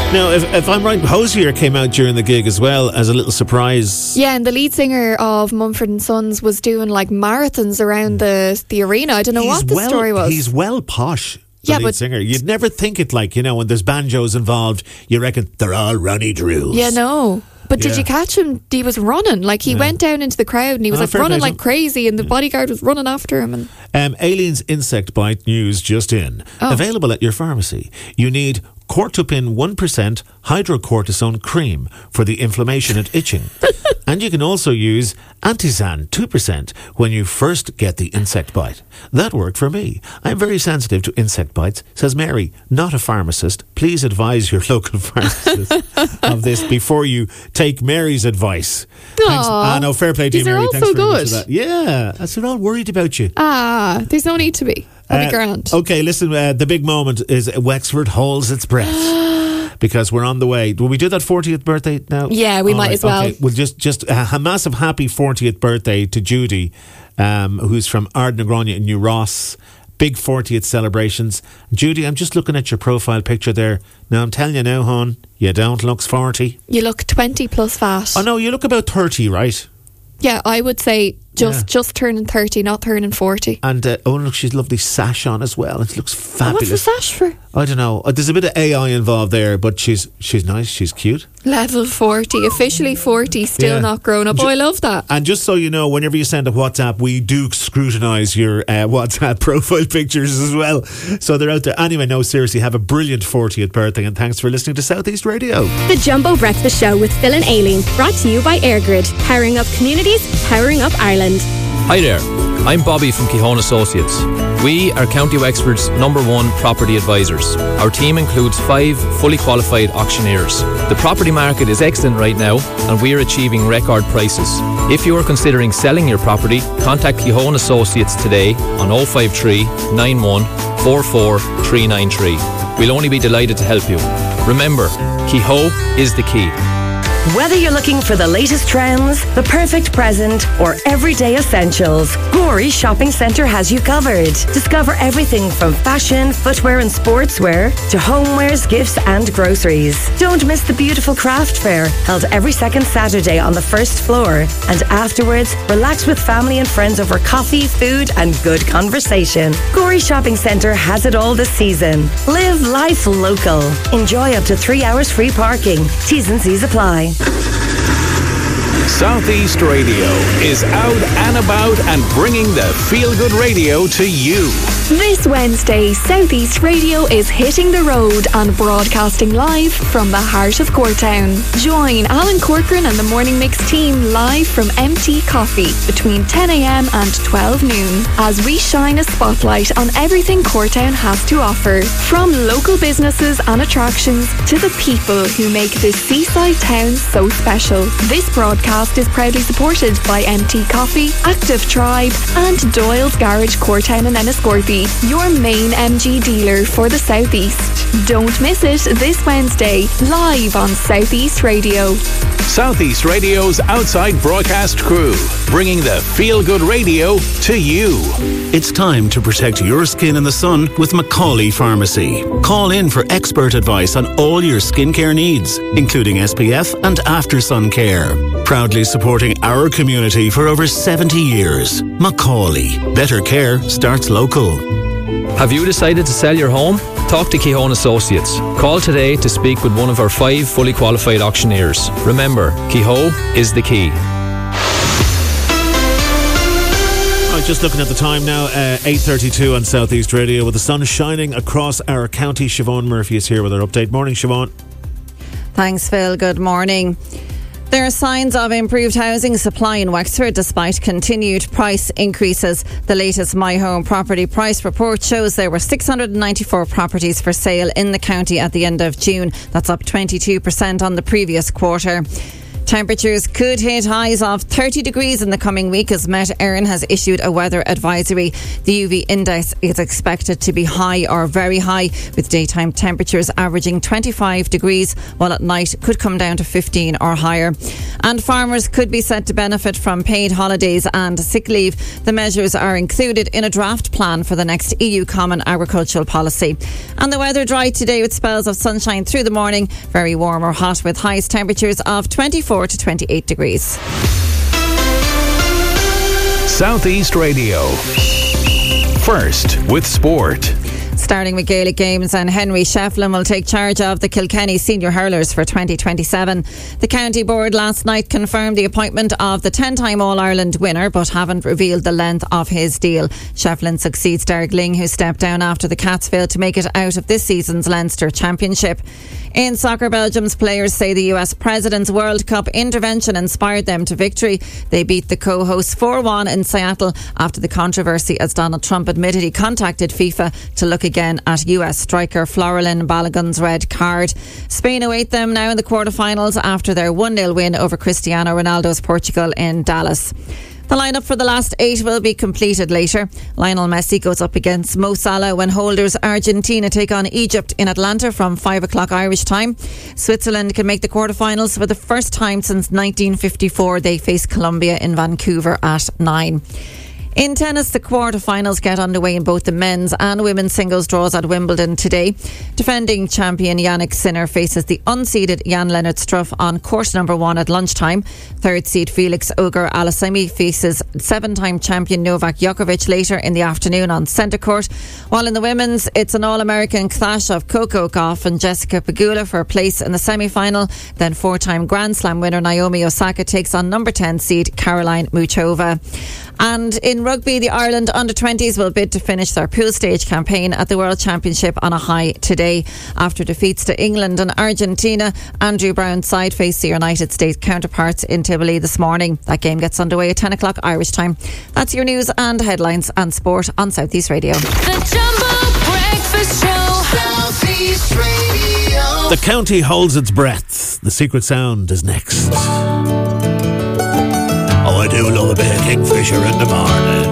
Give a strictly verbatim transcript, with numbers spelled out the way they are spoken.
Now, if, if I'm right, Hosier came out during the gig as well as a little surprise. Yeah, and the lead singer of Mumford and Sons was doing like marathons around the the arena. I don't know he's what the well, story was. He's well posh. The yeah, lead but singer. You'd never think it like, you know, when there's banjos involved, you reckon they're all Ronnie Drews. Yeah, no. But did Yeah. you catch him? He was running. Like, he Yeah. went down into the crowd and he was Oh, like fair running play to like him. crazy, and the bodyguard was running after him. And Um, Aliens Insect Bite news just in. Oh. Available at your pharmacy. You need Cortopin one percent hydrocortisone cream for the inflammation and itching. And you can also use Antisan two percent when you first get the insect bite. That worked for me. I'm very sensitive to insect bites, says Mary, not a pharmacist. Please advise your local pharmacist of this before you take Mary's advice. Thanks. Aw. Ah, no, fair play to you, These are Mary. all Thanks so very much good. for that. Yeah, that's what all worried about you. ah, there's no need to be. That'd Uh, be grand. Okay, listen, uh, the big moment is Wexford holds its breath because we're on the way. Will we do that fortieth birthday now? Yeah, we All might as well. Okay, well, just, just a, a massive happy fortieth birthday to Judy, um, who's from Ardnagrania in New Ross. Big fortieth celebrations. Judy, I'm just looking at your profile picture there. Now, I'm telling you now, hon, you don't look forty. You look twenty plus fat. Oh, no, you look about thirty, right? Yeah, I would say just Yeah. just turning thirty, not turning forty. And, uh, oh, look, she's lovely sash on as well. It looks fabulous. What's the sash for? I don't know. Uh, There's a bit of A I involved there, but she's she's nice. She's cute. Level forty, officially forty, still Yeah. not grown up. Ju- Oh, I love that. And just so you know, whenever you send a WhatsApp, we do scrutinise your uh, WhatsApp profile pictures as well. So they're out there. Anyway, no, seriously, have a brilliant fortieth birthday, and thanks for listening to Southeast Radio. The Jumbo Breakfast Show with Phil and Aileen, brought to you by AirGrid, powering up communities, powering up Ireland. Hi there, I'm Bobby from Kehoe Associates. We are County Wexford's number one property advisors. Our team includes five fully qualified auctioneers. The property market is excellent right now and we are achieving record prices. If you are considering selling your property, contact Kehoe Associates today on oh five three, nine one, four four, three nine three. We'll only be delighted to help you. Remember, Kehoe is the key. Whether you're looking for the latest trends, the perfect present, or everyday essentials, Gorey Shopping Centre has you covered. Discover everything from fashion, footwear and sportswear to homewares, gifts and groceries. Don't miss the beautiful craft fair held every second Saturday on the first floor. And afterwards, relax with family and friends over coffee, food and good conversation. Gorey Shopping Centre has it all this season. Live life local. Enjoy up to three hours free parking. T's and C's apply. Southeast Radio is out and about and bringing the feel-good radio to you. This Wednesday, Southeast Radio is hitting the road and broadcasting live from the heart of Courtown. Join Alan Corcoran and the Morning Mix team live from M T Coffee between ten a.m. and twelve noon as we shine a spotlight on everything Courtown has to offer. From local businesses and attractions to the people who make this seaside town so special. This broadcast is proudly supported by M T Coffee, Active Tribe and Doyle's Garage Courtown and Enniscorthy, your main M G dealer for the Southeast. Don't miss it this Wednesday, live on Southeast Radio. Southeast Radio's outside broadcast crew, bringing the feel-good radio to you. It's time to protect your skin in the sun with Macaulay Pharmacy. Call in for expert advice on all your skincare needs, including S P F and after sun care. Proudly supporting our community for over seventy years. Macaulay. Better care starts local. Have you decided to sell your home? Talk to Kehoe Associates. Call today to speak with one of our five fully qualified auctioneers. Remember, Kehoe is the key. Oh, just looking at the time now, uh, eight thirty-two on Southeast Radio with the sun shining across our county. Siobhan Murphy is here with our update. Morning, Siobhan. Thanks, Phil. Good morning. There are signs of improved housing supply in Wexford despite continued price increases. The latest My Home Property Price Report shows there were six hundred ninety-four properties for sale in the county at the end of June. That's up twenty-two percent on the previous quarter. Temperatures could hit highs of thirty degrees in the coming week as Met Éireann has issued a weather advisory. The U V index is expected to be high or very high, with daytime temperatures averaging twenty-five degrees, while at night could come down to fifteen or higher. And farmers could be set to benefit from paid holidays and sick leave. The measures are included in a draft plan for the next E U Common Agricultural Policy. And the weather dry today with spells of sunshine through the morning, very warm or hot with highest temperatures of twenty-four to twenty-eight degrees. Southeast Radio. First with sport. Starting with Gaelic games, and Henry Shefflin will take charge of the Kilkenny senior hurlers for twenty twenty-seven. The county board last night confirmed the appointment of the ten-time All-Ireland winner, but haven't revealed the length of his deal. Shefflin succeeds Derek Ling, who stepped down after the Cats failed to make it out of this season's Leinster Championship. In soccer, Belgium's players say the U S President's World Cup intervention inspired them to victory. They beat the co-hosts four one in Seattle after the controversy, as Donald Trump admitted he contacted FIFA to look again at U S striker Floralyn Balogun's red card. Spain await them now in the quarterfinals after their one nil win over Cristiano Ronaldo's Portugal in Dallas. The lineup for the last eight will be completed later. Lionel Messi goes up against Mo Salah when holders Argentina take on Egypt in Atlanta from five o'clock Irish time. Switzerland can make the quarterfinals for the first time since nineteen fifty-four. They face Colombia in Vancouver at nine. In tennis, the quarterfinals get underway in both the men's and women's singles draws at Wimbledon today. Defending champion Yannick Sinner faces the unseeded Jan-Lennard Struff on course number one at lunchtime. Third seed Felix Auger-Aliassime faces seven-time champion Novak Djokovic later in the afternoon on centre court. While in the women's, it's an all-American clash of Coco Gauff and Jessica Pegula for a place in the semi-final. Then four-time Grand Slam winner Naomi Osaka takes on number ten seed Caroline Muchova. And in rugby, the Ireland under twenties will bid to finish their pool stage campaign at the World Championship on a high today. After defeats to England and Argentina, Andrew Brown's side faced the United States counterparts in Tivoli this morning. That game gets underway at ten o'clock Irish time. That's your news and headlines and sport on South East Radio. The Jumbo Breakfast Show. South East Radio. The county holds its breath. The secret sound is next. Oh, I do love a bit of Kingfisher in the morning.